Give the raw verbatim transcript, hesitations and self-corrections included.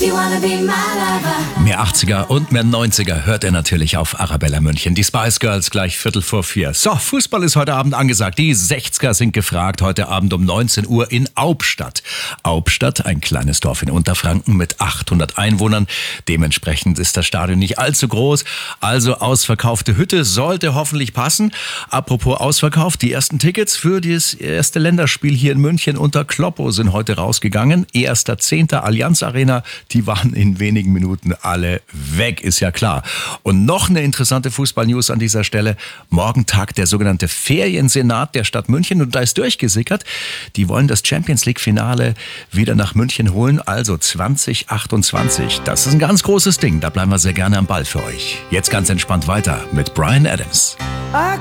Mehr achtziger und mehr neunziger hört er natürlich auf Arabella München. Die Spice Girls gleich Viertel vor vier. So, Fußball ist heute Abend angesagt. Die sechziger sind gefragt. Heute Abend um neunzehn Uhr in Aubstadt. Aubstadt, ein kleines Dorf in Unterfranken mit achthundert Einwohnern. Dementsprechend ist das Stadion nicht allzu groß. Also ausverkaufte Hütte sollte hoffentlich passen. Apropos ausverkauft, die ersten Tickets für das erste Länderspiel hier in München unter Kloppo sind heute rausgegangen. erster zehnter Allianz Arena. Die waren in wenigen Minuten alle weg, ist ja klar. Und noch eine interessante Fußball-News an dieser Stelle. Morgen tagt der sogenannte Feriensenat der Stadt München und da ist durchgesickert. Die wollen das Champions-League-Finale wieder nach München holen, also zwanzig achtundzwanzig. Das ist ein ganz großes Ding, da bleiben wir sehr gerne am Ball für euch. Jetzt ganz entspannt weiter mit Bryan Adams. I